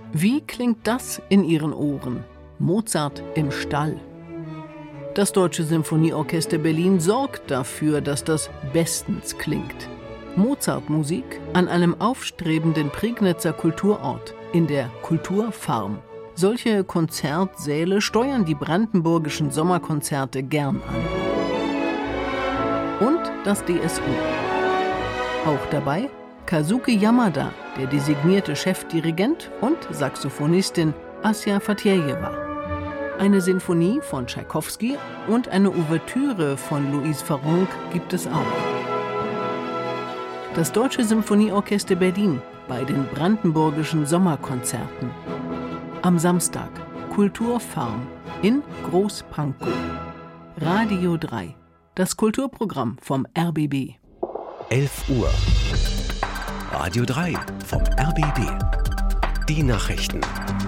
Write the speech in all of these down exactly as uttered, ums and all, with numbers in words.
Wie klingt das in Ihren Ohren? Mozart im Stall. Das Deutsche Symphonieorchester Berlin sorgt dafür, dass das bestens klingt. Mozartmusik an einem aufstrebenden Prignitzer Kulturort, in der Kulturfarm. Solche Konzertsäle steuern die brandenburgischen Sommerkonzerte gern an. Und das D S U. Auch dabei Kazuki Yamada, der designierte Chefdirigent, und Saxophonistin Asja Fatjejewa. Eine Sinfonie von Tschaikowski und eine Ouvertüre von Louise Farrenc gibt es auch. Das Deutsche Symphonieorchester Berlin bei den brandenburgischen Sommerkonzerten. Am Samstag Kulturfarm in Großpankow. Radio drei. Das Kulturprogramm vom R B B. elf Uhr. Radio drei vom R B B. Die Nachrichten.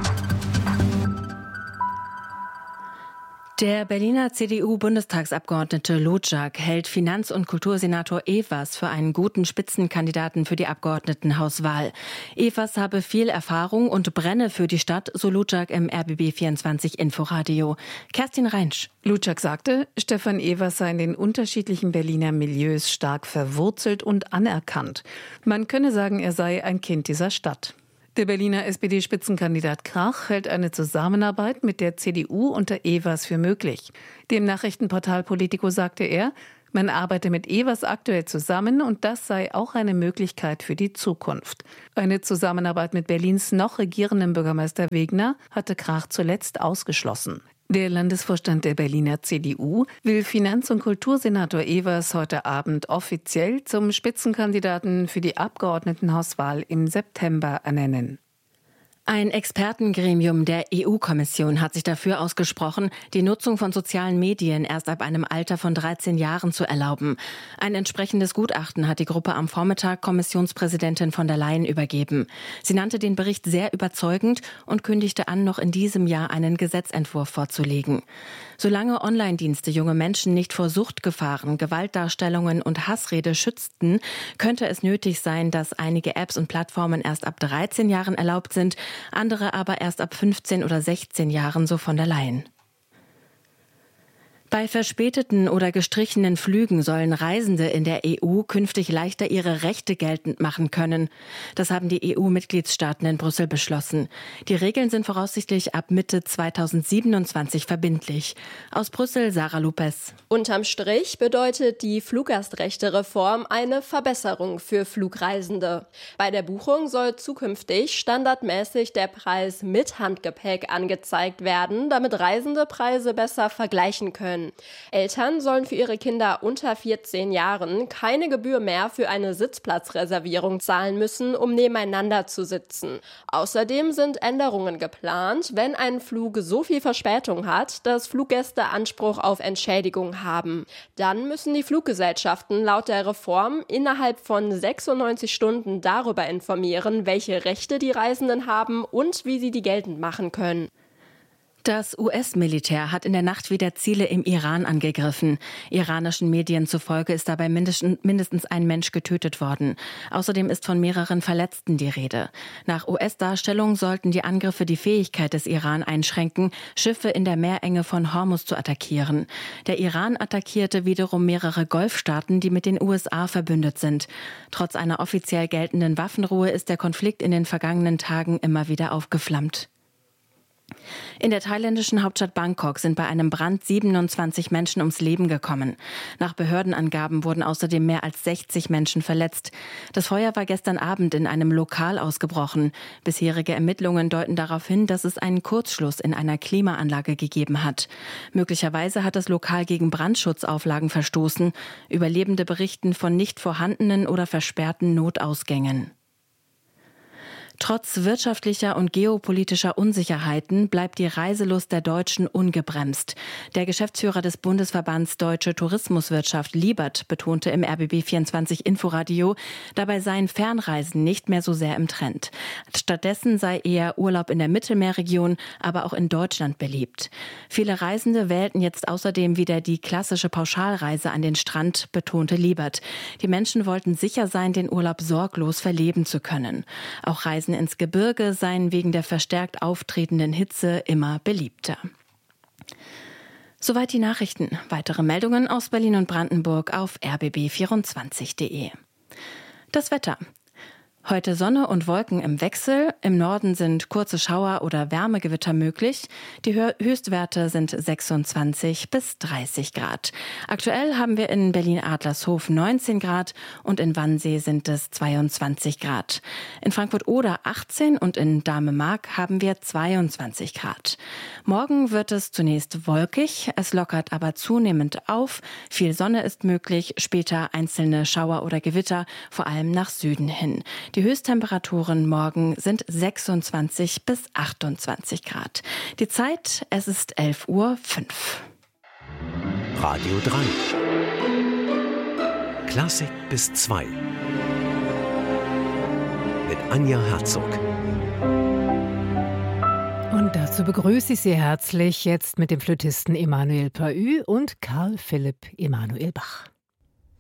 Der Berliner C D U-Bundestagsabgeordnete Lojak hält Finanz- und Kultursenator Evers für einen guten Spitzenkandidaten für die Abgeordnetenhauswahl. Evers habe viel Erfahrung und brenne für die Stadt, so Lojak im R B B vierundzwanzig Inforadio. Kerstin Reinsch. Lojak sagte, Stefan Evers sei in den unterschiedlichen Berliner Milieus stark verwurzelt und anerkannt. Man könne sagen, er sei ein Kind dieser Stadt. Der Berliner S P D-Spitzenkandidat Krach hält eine Zusammenarbeit mit der C D U unter Evers für möglich. Dem Nachrichtenportal Politico sagte er, man arbeite mit Evers aktuell zusammen und das sei auch eine Möglichkeit für die Zukunft. Eine Zusammenarbeit mit Berlins noch regierendem Bürgermeister Wegner hatte Krach zuletzt ausgeschlossen. Der Landesvorstand der Berliner C D U will Finanz- und Kultursenator Evers heute Abend offiziell zum Spitzenkandidaten für die Abgeordnetenhauswahl im September ernennen. Ein Expertengremium der E U-Kommission hat sich dafür ausgesprochen, die Nutzung von sozialen Medien erst ab einem Alter von dreizehn Jahren zu erlauben. Ein entsprechendes Gutachten hat die Gruppe am Vormittag Kommissionspräsidentin von der Leyen übergeben. Sie nannte den Bericht sehr überzeugend und kündigte an, noch in diesem Jahr einen Gesetzentwurf vorzulegen. Solange Online-Dienste junge Menschen nicht vor Suchtgefahren, Gewaltdarstellungen und Hassrede schützten, könnte es nötig sein, dass einige Apps und Plattformen erst ab dreizehn Jahren erlaubt sind, andere aber erst ab fünfzehn oder sechzehn Jahren, so von der Leyen. Bei verspäteten oder gestrichenen Flügen sollen Reisende in der E U künftig leichter ihre Rechte geltend machen können. Das haben die E U-Mitgliedstaaten in Brüssel beschlossen. Die Regeln sind voraussichtlich ab Mitte zweitausendsiebenundzwanzig verbindlich. Aus Brüssel Sarah Lopez. Unterm Strich bedeutet die Fluggastrechte-Reform eine Verbesserung für Flugreisende. Bei der Buchung soll zukünftig standardmäßig der Preis mit Handgepäck angezeigt werden, damit Reisende Preise besser vergleichen können. Eltern sollen für ihre Kinder unter vierzehn Jahren keine Gebühr mehr für eine Sitzplatzreservierung zahlen müssen, um nebeneinander zu sitzen. Außerdem sind Änderungen geplant, wenn ein Flug so viel Verspätung hat, dass Fluggäste Anspruch auf Entschädigung haben. Dann müssen die Fluggesellschaften laut der Reform innerhalb von sechsundneunzig Stunden darüber informieren, welche Rechte die Reisenden haben und wie sie die geltend machen können. Das U S-Militär hat in der Nacht wieder Ziele im Iran angegriffen. Iranischen Medien zufolge ist dabei mindestens ein Mensch getötet worden. Außerdem ist von mehreren Verletzten die Rede. Nach U S-Darstellung sollten die Angriffe die Fähigkeit des Iran einschränken, Schiffe in der Meerenge von Hormuz zu attackieren. Der Iran attackierte wiederum mehrere Golfstaaten, die mit den U S A verbündet sind. Trotz einer offiziell geltenden Waffenruhe ist der Konflikt in den vergangenen Tagen immer wieder aufgeflammt. In der thailändischen Hauptstadt Bangkok sind bei einem Brand siebenundzwanzig Menschen ums Leben gekommen. Nach Behördenangaben wurden außerdem mehr als sechzig Menschen verletzt. Das Feuer war gestern Abend in einem Lokal ausgebrochen. Bisherige Ermittlungen deuten darauf hin, dass es einen Kurzschluss in einer Klimaanlage gegeben hat. Möglicherweise hat das Lokal gegen Brandschutzauflagen verstoßen. Überlebende berichten von nicht vorhandenen oder versperrten Notausgängen. Trotz wirtschaftlicher und geopolitischer Unsicherheiten bleibt die Reiselust der Deutschen ungebremst. Der Geschäftsführer des Bundesverbands Deutsche Tourismuswirtschaft Liebert betonte im R B B vierundzwanzig Inforadio, dabei seien Fernreisen nicht mehr so sehr im Trend. Stattdessen sei eher Urlaub in der Mittelmeerregion, aber auch in Deutschland beliebt. Viele Reisende wählten jetzt außerdem wieder die klassische Pauschalreise an den Strand, betonte Liebert. Die Menschen wollten sicher sein, den Urlaub sorglos verleben zu können. Auch Reisen ins Gebirge seien wegen der verstärkt auftretenden Hitze immer beliebter. Soweit die Nachrichten. Weitere Meldungen aus Berlin und Brandenburg auf r b b vierundzwanzig punkt de. Das Wetter. Heute Sonne und Wolken im Wechsel. Im Norden sind kurze Schauer oder Wärmegewitter möglich. Die Höchstwerte sind sechsundzwanzig bis dreißig Grad. Aktuell haben wir in Berlin-Adlershof neunzehn Grad und in Wannsee sind es zweiundzwanzig Grad. In Frankfurt-Oder achtzehn und in Dahme-Mark haben wir zweiundzwanzig Grad. Morgen wird es zunächst wolkig, es lockert aber zunehmend auf. Viel Sonne ist möglich, später einzelne Schauer oder Gewitter, vor allem nach Süden hin. Die Höchsttemperaturen morgen sind sechsundzwanzig bis achtundzwanzig Grad. Die Zeit, es ist elf Uhr fünf. Radio drei. Klassik bis zwei. Mit Anja Herzog. Und dazu begrüße ich Sie herzlich jetzt mit dem Flötisten Emanuel Paü und Karl Philipp Emanuel Bach.